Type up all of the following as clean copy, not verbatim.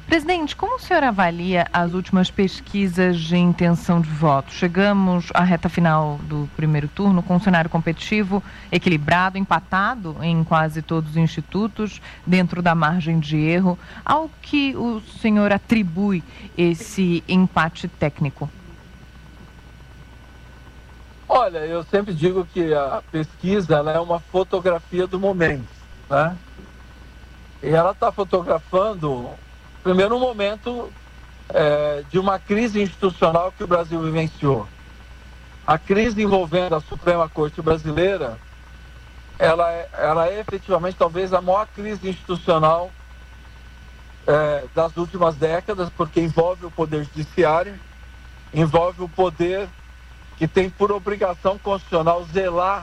Presidente, como o senhor avalia as últimas pesquisas de intenção de voto? Chegamos à reta final do primeiro turno com um cenário competitivo, equilibrado, empatado em quase todos os institutos, dentro da margem de erro. Ao que o senhor atribui esse empate técnico? Olha, eu sempre digo que a pesquisa ela é uma fotografia do momento, né? E ela está fotografando, primeiro, um momento de uma crise institucional que o Brasil vivenciou. A crise envolvendo a Suprema Corte Brasileira, ela é efetivamente talvez a maior crise institucional das últimas décadas, porque envolve o Poder Judiciário, envolve o poder que tem por obrigação constitucional zelar,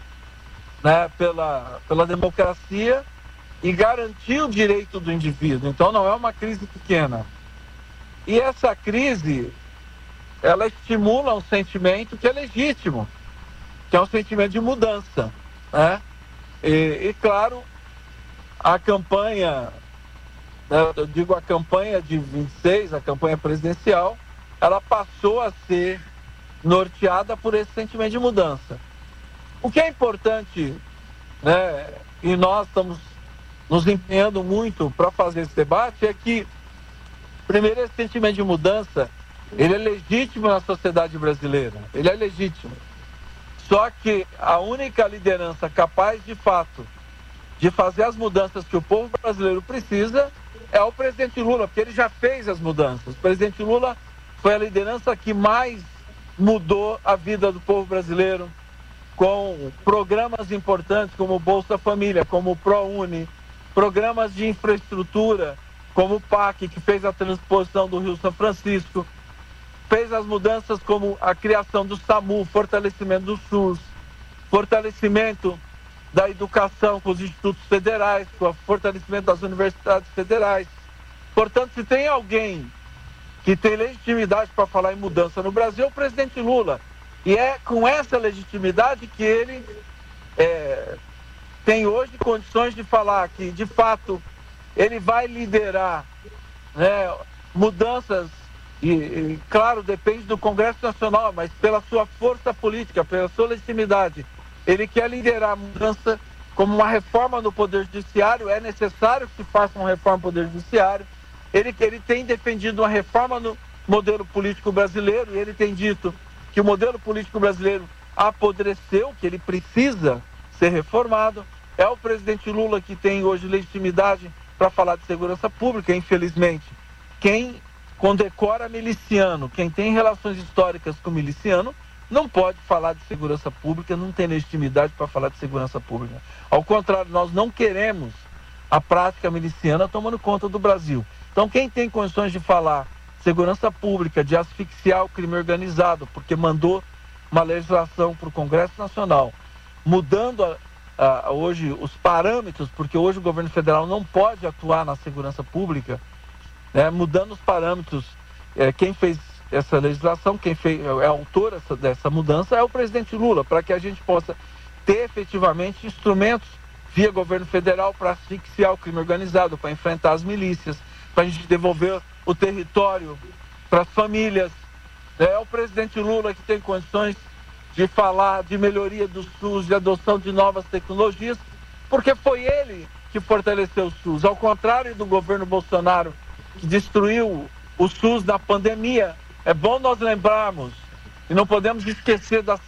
né, pela democracia e garantir o direito do indivíduo. Então não é uma crise pequena. E essa crise, ela estimula um sentimento que é legítimo, que é um sentimento de mudança, né? E claro, a campanha, né, eu digo a campanha de 26, a campanha presidencial, ela passou a ser norteada por esse sentimento de mudança. O que é importante, né, e nós estamos nos empenhando muito para fazer esse debate, é que, primeiro, esse sentimento de mudança, ele é legítimo na sociedade brasileira, ele é legítimo. Só que a única liderança capaz, de fato, de fazer as mudanças que o povo brasileiro precisa é o presidente Lula, porque ele já fez as mudanças. O presidente Lula foi a liderança que mais mudou a vida do povo brasileiro, com programas importantes como o Bolsa Família, como o ProUni, programas de infraestrutura, como o PAC, que fez a transposição do Rio São Francisco, fez as mudanças como a criação do SAMU, fortalecimento do SUS, fortalecimento da educação com os institutos federais, com o fortalecimento das universidades federais. Portanto, se tem alguém que tem legitimidade para falar em mudança no Brasil, é o presidente Lula. E é com essa legitimidade que ele tem hoje condições de falar que, de fato, ele vai liderar, né, mudanças, e, claro, depende do Congresso Nacional, mas pela sua força política, pela sua legitimidade, ele quer liderar a mudança como uma reforma no Poder Judiciário. É necessário que se faça uma reforma no Poder Judiciário. Ele tem defendido uma reforma no modelo político brasileiro, e ele tem dito que o modelo político brasileiro apodreceu, que ele precisa ser reformado. É o presidente Lula que tem hoje legitimidade para falar de segurança pública. Infelizmente, quem condecora miliciano, quem tem relações históricas com miliciano, não pode falar de segurança pública, não tem legitimidade para falar de segurança pública. Ao contrário, nós não queremos a prática miliciana tomando conta do Brasil. Então, quem tem condições de falar de segurança pública, de asfixiar o crime organizado, porque mandou uma legislação para o Congresso Nacional, mudando hoje os parâmetros, porque hoje o governo federal não pode atuar na segurança pública, né, mudando os parâmetros. Quem fez essa legislação, quem é autor dessa mudança é o presidente Lula, para que a gente possa ter efetivamente instrumentos via governo federal para asfixiar o crime organizado, para enfrentar as milícias, para a gente devolver o território para as famílias. É o presidente Lula que tem condições de falar de melhoria do SUS, de adoção de novas tecnologias, porque foi ele que fortaleceu o SUS. Ao contrário do governo Bolsonaro, que destruiu o SUS na pandemia. É bom nós lembrarmos, e não podemos esquecer das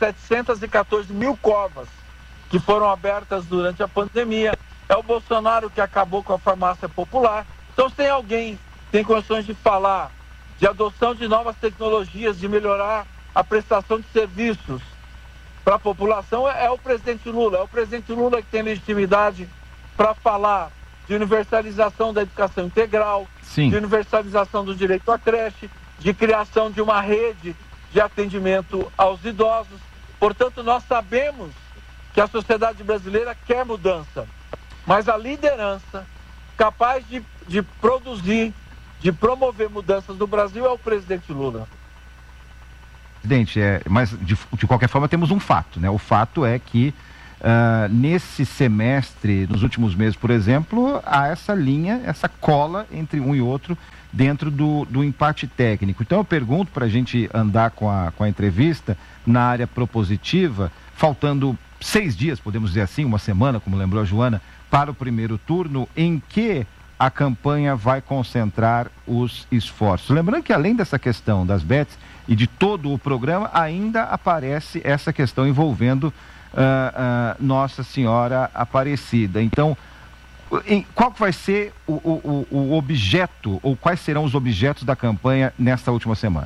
714 mil covas que foram abertas durante a pandemia. É o Bolsonaro que acabou com a farmácia popular. Então, se tem alguém que tem condições de falar de adoção de novas tecnologias, de melhorar a prestação de serviços para a população, é o presidente Lula. É o presidente Lula que tem legitimidade para falar de universalização da educação integral, Sim. de universalização do direito à creche, de criação de uma rede de atendimento aos idosos. Portanto, nós sabemos que a sociedade brasileira quer mudança, mas a liderança capaz de produzir, de promover mudanças no Brasil é o presidente Lula. Presidente, mas de qualquer forma temos um fato, né? O fato é que nesse semestre, nos últimos meses, por exemplo, há essa linha, essa cola entre um e outro dentro do empate técnico. Então eu pergunto, para a gente andar com a entrevista na área propositiva, faltando 6 dias, podemos dizer assim, uma semana, como lembrou a Joana, para o primeiro turno, em que a campanha vai concentrar os esforços. Lembrando que além dessa questão das bets e de todo o programa, ainda aparece essa questão envolvendo Nossa Senhora Aparecida. Então, qual que vai ser o objeto, ou quais serão os objetos da campanha nesta última semana?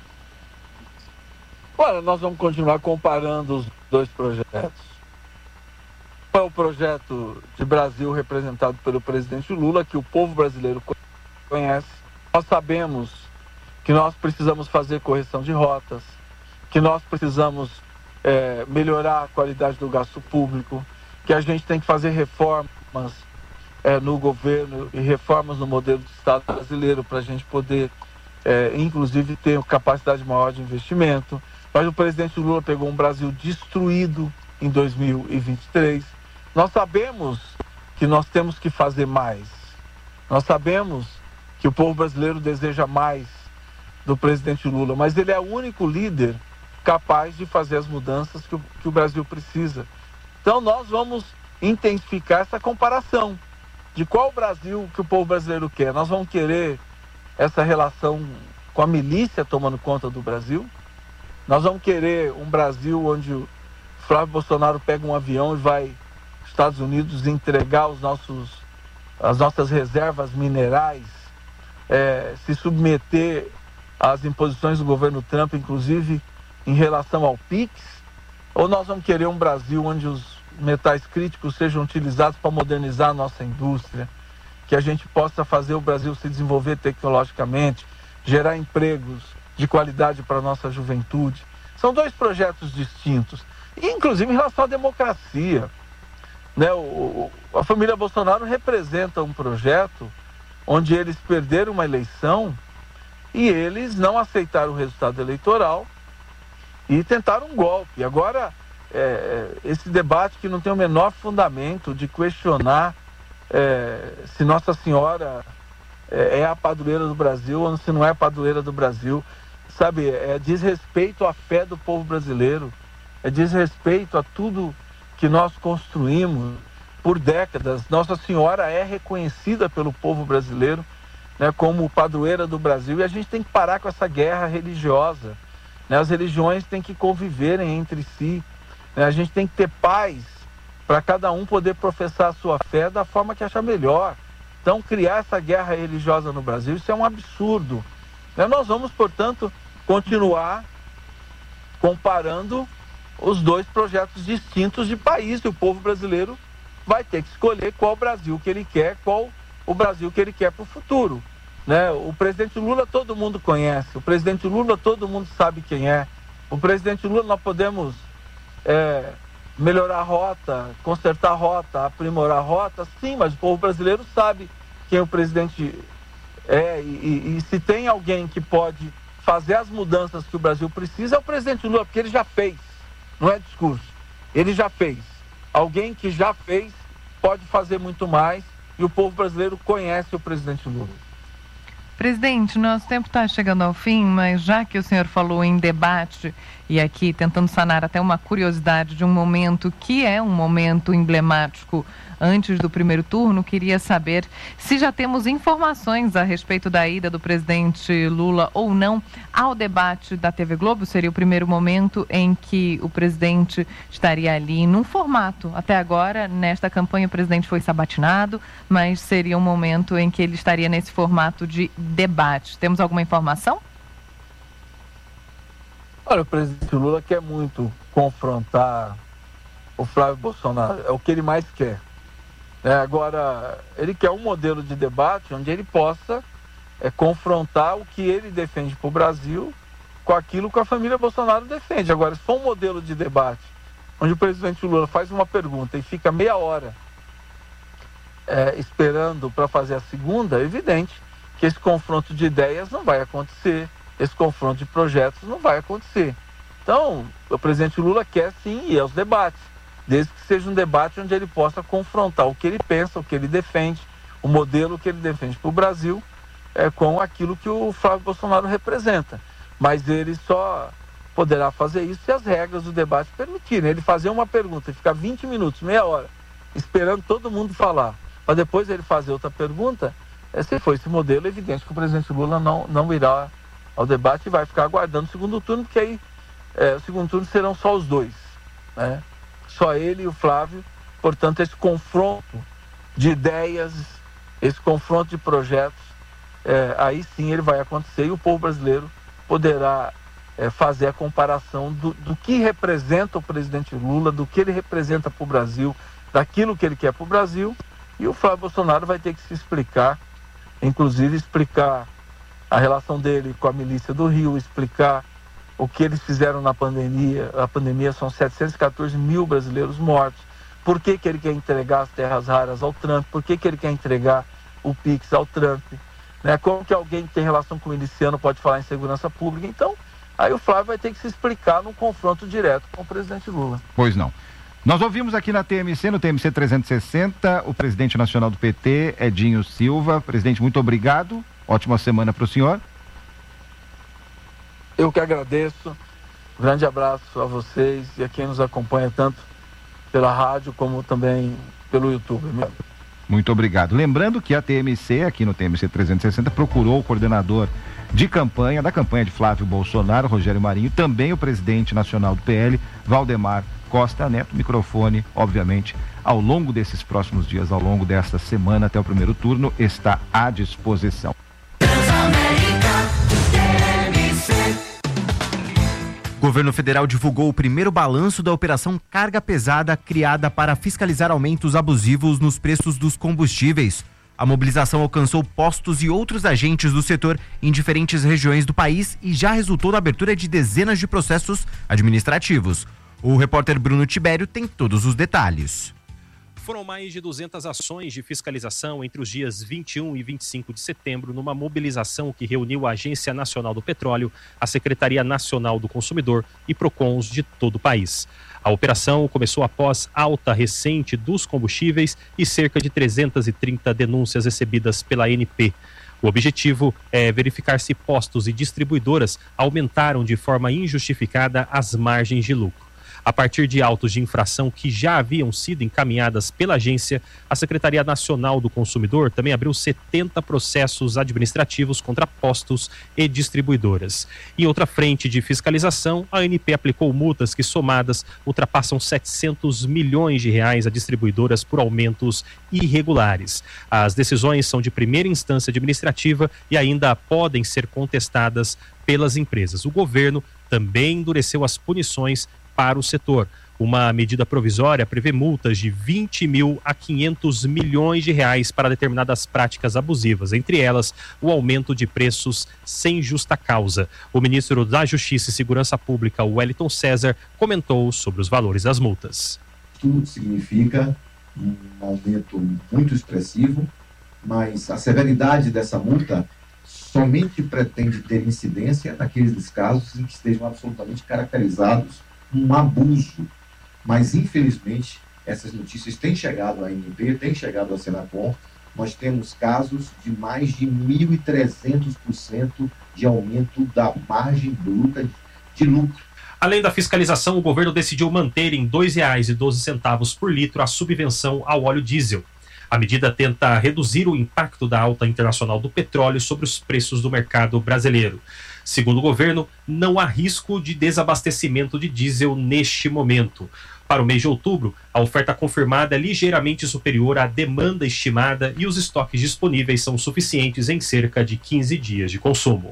Olha, nós vamos continuar comparando os dois projetos. É o projeto de Brasil representado pelo presidente Lula, que o povo brasileiro conhece. Nós sabemos que nós precisamos fazer correção de rotas, que nós precisamos melhorar a qualidade do gasto público, que a gente tem que fazer reformas no governo e reformas no modelo de Estado brasileiro para a gente poder, inclusive, ter capacidade maior de investimento. Mas o presidente Lula pegou um Brasil destruído em 2023. Nós sabemos que nós temos que fazer mais. Nós sabemos que o povo brasileiro deseja mais do presidente Lula, mas ele é o único líder capaz de fazer as mudanças que o Brasil precisa. Então nós vamos intensificar essa comparação de qual Brasil que o povo brasileiro quer. Nós vamos querer essa relação com a milícia tomando conta do Brasil? Nós vamos querer um Brasil onde o Flávio Bolsonaro pega um avião e vai aos Estados Unidos entregar as nossas reservas minerais, se submeter às imposições do governo Trump, inclusive em relação ao PIX? Ou nós vamos querer um Brasil onde os metais críticos sejam utilizados para modernizar a nossa indústria, que a gente possa fazer o Brasil se desenvolver tecnologicamente, gerar empregos de qualidade para a nossa juventude? São dois projetos distintos. E, inclusive, em relação à democracia, né? A família Bolsonaro representa um projeto onde eles perderam uma eleição e eles não aceitaram o resultado eleitoral e tentaram um golpe. Agora, esse debate que não tem o menor fundamento de questionar se Nossa Senhora é a padroeira do Brasil ou se não é a padroeira do Brasil, sabe, diz respeito à fé do povo brasileiro, diz respeito a tudo que nós construímos por décadas. Nossa Senhora é reconhecida pelo povo brasileiro, né, como padroeira do Brasil, e a gente tem que parar com essa guerra religiosa, né? As religiões têm que conviverem entre si, né? A gente tem que ter paz para cada um poder professar a sua fé da forma que achar melhor. Então, criar essa guerra religiosa no Brasil, isso é um absurdo. Nós vamos, portanto, continuar comparando os dois projetos distintos de país, e o povo brasileiro vai ter que escolher qual Brasil que ele quer, qual o Brasil que ele quer para o futuro, né? O presidente Lula todo mundo conhece, o presidente Lula todo mundo sabe quem é. O presidente Lula, nós podemos melhorar a rota, consertar a rota, aprimorar a rota, sim, mas o povo brasileiro sabe quem o presidente é, e se tem alguém que pode fazer as mudanças que o Brasil precisa, é o presidente Lula, porque ele já fez, não é discurso, ele já fez. Alguém que já fez pode fazer muito mais, e o povo brasileiro conhece o presidente Lula. Presidente, nosso tempo está chegando ao fim, mas já que o senhor falou em debate, e aqui tentando sanar até uma curiosidade de um momento que é um momento emblemático antes do primeiro turno, queria saber se já temos informações a respeito da ida do presidente Lula ou não ao debate da TV Globo. Seria o primeiro momento em que o presidente estaria ali num formato. Até agora, nesta campanha, o presidente foi sabatinado, mas seria um momento em que ele estaria nesse formato de debate. Temos alguma informação? Olha, o presidente Lula quer muito confrontar o Flávio Bolsonaro, é o que ele mais quer. Agora, ele quer um modelo de debate onde ele possa confrontar o que ele defende para o Brasil com aquilo que a família Bolsonaro defende. Agora, se for um modelo de debate onde o presidente Lula faz uma pergunta e fica meia hora esperando para fazer a segunda, é evidente que esse confronto de ideias não vai acontecer, esse confronto de projetos não vai acontecer. Então, o presidente Lula quer sim ir aos debates, desde que seja um debate onde ele possa confrontar o que ele pensa, o que ele defende, o modelo que ele defende para o Brasil, com aquilo que o Flávio Bolsonaro representa. Mas ele só poderá fazer isso se as regras do debate permitirem. Ele fazer uma pergunta e ficar 20 minutos, meia hora, esperando todo mundo falar, para depois ele fazer outra pergunta, se for esse modelo, é evidente que o presidente Lula não irá ao debate e vai ficar aguardando o segundo turno, porque aí o segundo turno serão só os dois, né? Só ele e o Flávio. Portanto, esse confronto de ideias, esse confronto de projetos, aí sim ele vai acontecer e o povo brasileiro poderá fazer a comparação do que representa o presidente Lula, do que ele representa para o Brasil, daquilo que ele quer para o Brasil, e o Flávio Bolsonaro vai ter que se explicar, inclusive explicar a relação dele com a milícia do Rio, explicar o que eles fizeram na pandemia. A pandemia são 714 mil brasileiros mortos. Por que ele quer entregar as terras raras ao Trump? Por que ele quer entregar o PIX ao Trump? Né? Como que alguém que tem relação com o miliciano pode falar em segurança pública? Então, aí o Flávio vai ter que se explicar num confronto direto com o presidente Lula. Pois não. Nós ouvimos aqui na TMC, no TMC 360, o presidente nacional do PT, Edinho Silva. Presidente, muito obrigado. Ótima semana para o senhor. Eu que agradeço. Um grande abraço a vocês e a quem nos acompanha tanto pela rádio como também pelo YouTube. Muito obrigado. Lembrando que a TMC, aqui no TMC 360, procurou o coordenador de campanha, da campanha de Flávio Bolsonaro, Rogério Marinho, também o presidente nacional do PL, Valdemar Costa Neto. Microfone, obviamente, ao longo desses próximos dias, ao longo desta semana até o primeiro turno, está à disposição. O governo federal divulgou o primeiro balanço da operação Carga Pesada, criada para fiscalizar aumentos abusivos nos preços dos combustíveis. A mobilização alcançou postos e outros agentes do setor em diferentes regiões do país e já resultou na abertura de dezenas de processos administrativos. O repórter Bruno Tibério tem todos os detalhes. Foram mais de 200 ações de fiscalização entre os dias 21 e 25 de setembro, numa mobilização que reuniu a Agência Nacional do Petróleo, a Secretaria Nacional do Consumidor e PROCONs de todo o país. A operação começou após alta recente dos combustíveis e cerca de 330 denúncias recebidas pela ANP. O objetivo é verificar se postos e distribuidoras aumentaram de forma injustificada as margens de lucro. A partir de autos de infração que já haviam sido encaminhadas pela agência, a Secretaria Nacional do Consumidor também abriu 70 processos administrativos contra postos e distribuidoras. Em outra frente de fiscalização, a ANP aplicou multas que, somadas, ultrapassam 700 milhões de reais a distribuidoras por aumentos irregulares. As decisões são de primeira instância administrativa e ainda podem ser contestadas pelas empresas. O governo também endureceu as punições para o setor. Uma medida provisória prevê multas de 20 mil a 500 milhões de reais para determinadas práticas abusivas, entre elas o aumento de preços sem justa causa. O ministro da Justiça e Segurança Pública, Wellington César, comentou sobre os valores das multas. Tudo significa um aumento muito expressivo, mas a severidade dessa multa somente pretende ter incidência naqueles casos em que estejam absolutamente caracterizados um abuso, mas infelizmente essas notícias têm chegado à ANP, têm chegado ao Senacom. Nós temos casos de mais de 1.300% de aumento da margem bruta de lucro. Além da fiscalização, o governo decidiu manter em R$ 2,12 por litro a subvenção ao óleo diesel. A medida tenta reduzir o impacto da alta internacional do petróleo sobre os preços do mercado brasileiro. Segundo o governo, não há risco de desabastecimento de diesel neste momento. Para o mês de outubro, a oferta confirmada é ligeiramente superior à demanda estimada e os estoques disponíveis são suficientes em cerca de 15 dias de consumo.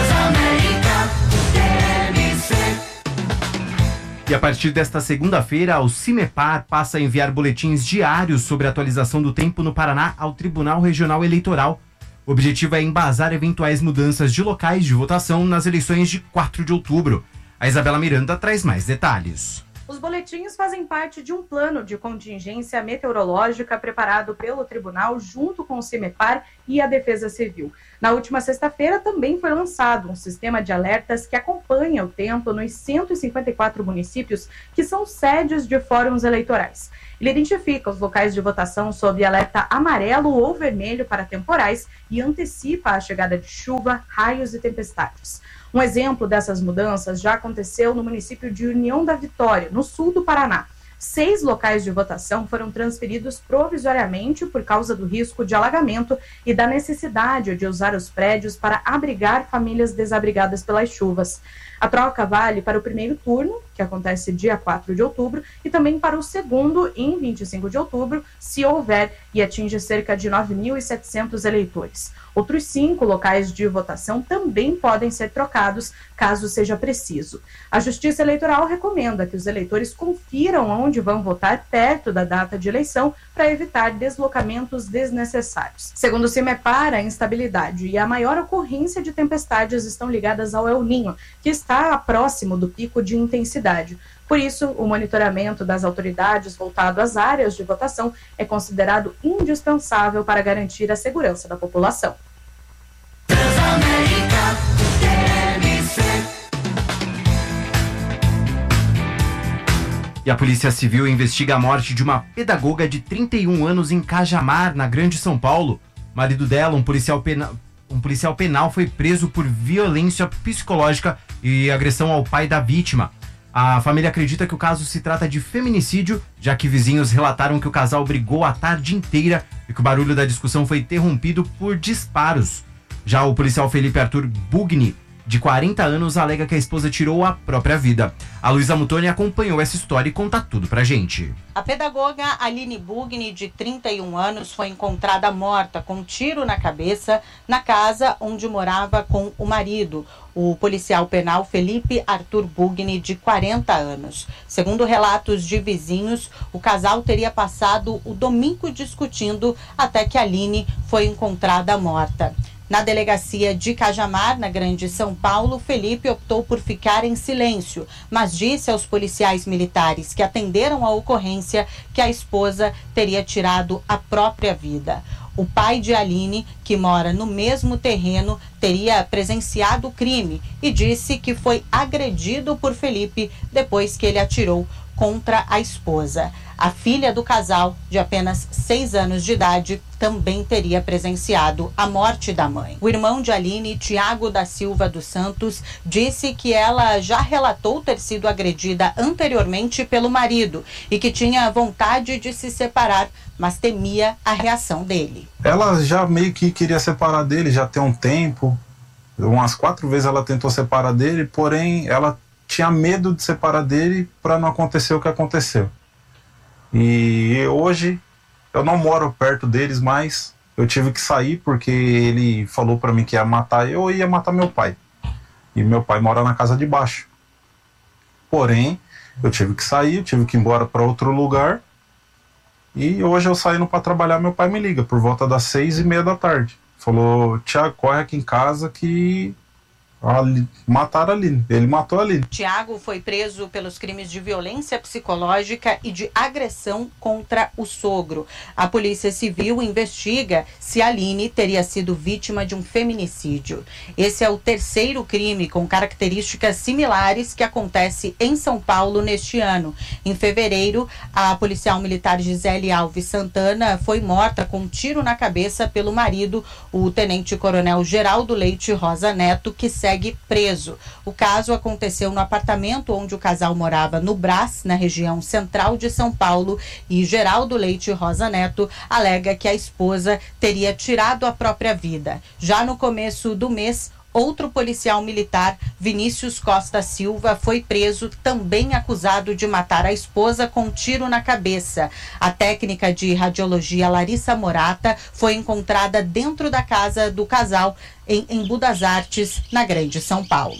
E a partir desta segunda-feira, o CIMEPAR passa a enviar boletins diários sobre a atualização do tempo no Paraná ao Tribunal Regional Eleitoral. O objetivo é embasar eventuais mudanças de locais de votação nas eleições de 4 de outubro. A Isabela Miranda traz mais detalhes. Os boletins fazem parte de um plano de contingência meteorológica preparado pelo Tribunal junto com o CIMEPAR e a Defesa Civil. Na última sexta-feira também foi lançado um sistema de alertas que acompanha o tempo nos 154 municípios que são sedes de fóruns eleitorais. Ele identifica os locais de votação sob alerta amarelo ou vermelho para temporais e antecipa a chegada de chuva, raios e tempestades. Um exemplo dessas mudanças já aconteceu no município de União da Vitória, no sul do Paraná. 6 locais de votação foram transferidos provisoriamente por causa do risco de alagamento e da necessidade de usar os prédios para abrigar famílias desabrigadas pelas chuvas. A troca vale para o primeiro turno, que acontece dia 4 de outubro, e também para o segundo, em 25 de outubro, se houver, e atinge cerca de 9.700 eleitores. Outros 5 locais de votação também podem ser trocados, caso seja preciso. A Justiça Eleitoral recomenda que os eleitores confiram onde vão votar perto da data de eleição para evitar deslocamentos desnecessários. Segundo o CIMEPAR, a instabilidade e a maior ocorrência de tempestades estão ligadas ao El Niño, que está próximo do pico de intensidade. Por isso, o monitoramento das autoridades voltado às áreas de votação é considerado indispensável para garantir a segurança da população. E a Polícia Civil investiga a morte de uma pedagoga de 31 anos em Cajamar, na Grande São Paulo. O marido dela, um policial penal, foi preso por violência psicológica e agressão ao pai da vítima. A família acredita que o caso se trata de feminicídio, já que vizinhos relataram que o casal brigou a tarde inteira e que o barulho da discussão foi interrompido por disparos. Já o policial Felipe Arthur Bugni, de 40 anos, alega que a esposa tirou a própria vida. A Luísa Mutoni acompanhou essa história e conta tudo pra gente. A pedagoga Aline Bugni, de 31 anos, foi encontrada morta com um tiro na cabeça na casa onde morava com o marido, o policial penal Felipe Arthur Bugni, de 40 anos. Segundo relatos de vizinhos, o casal teria passado o domingo discutindo até que Aline foi encontrada morta. Na delegacia de Cajamar, na Grande São Paulo, Felipe optou por ficar em silêncio, mas disse aos policiais militares que atenderam a ocorrência que a esposa teria tirado a própria vida. O pai de Aline, que mora no mesmo terreno, teria presenciado o crime e disse que foi agredido por Felipe depois que ele atirou contra a esposa. A filha do casal, de apenas 6 anos de idade, também teria presenciado a morte da mãe. O irmão de Aline, Tiago da Silva dos Santos, disse que ela já relatou ter sido agredida anteriormente pelo marido e que tinha vontade de se separar, mas temia a reação dele. Ela já meio que queria separar dele já tem um tempo. Umas 4 vezes ela tentou separar dele, porém ela tinha medo de separar dele para não acontecer o que aconteceu. E hoje eu não moro perto deles mais. Eu tive que sair porque ele falou para mim que ia matar eu e ia matar meu pai. E meu pai mora na casa de baixo. Porém, eu tive que sair, eu tive que ir embora para outro lugar. E hoje eu saindo para trabalhar, meu pai me liga por volta das 6:30 da tarde. Falou: Tiago, corre aqui em casa que mataram a Aline. Ele matou a Aline. Tiago foi preso pelos crimes de violência psicológica e de agressão contra o sogro. A Polícia Civil investiga se a Aline teria sido vítima de um feminicídio. Esse é o 3º crime com características similares que acontece em São Paulo neste ano. Em fevereiro, a policial militar Gisele Alves Santana foi morta com um tiro na cabeça pelo marido, o tenente-coronel Geraldo Leite Rosa Neto, que segue preso. O caso aconteceu no apartamento onde o casal morava no Brás, na região central de São Paulo, e Geraldo Leite Rosa Neto alega que a esposa teria tirado a própria vida. Já no começo do mês, outro policial militar, Vinícius Costa Silva, foi preso, também acusado de matar a esposa com um tiro na cabeça. A técnica de radiologia Larissa Morata foi encontrada dentro da casa do casal em Embu das Artes, na Grande São Paulo.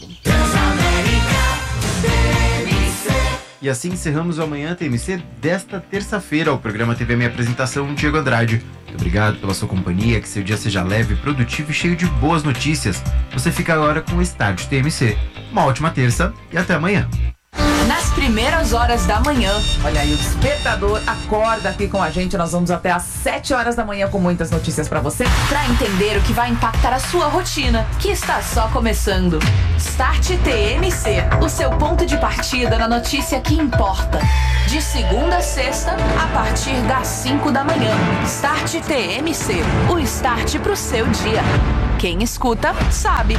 E assim encerramos o Amanhã TMC desta terça-feira. O programa teve a minha apresentação, Diego Andrade. Muito obrigado pela sua companhia, que seu dia seja leve, produtivo e cheio de boas notícias. Você fica agora com o Estádio TMC. Uma ótima terça e até amanhã. nas primeiras horas da manhã. Olha aí, o despertador acorda aqui com a gente. Nós vamos até às 7 horas da manhã com muitas notícias para você. Para entender o que vai impactar a sua rotina, que está só começando. Start TMC, o seu ponto de partida na notícia que importa. De segunda a sexta, a partir das 5 da manhã. Start TMC, o start pro seu dia. Quem escuta, sabe.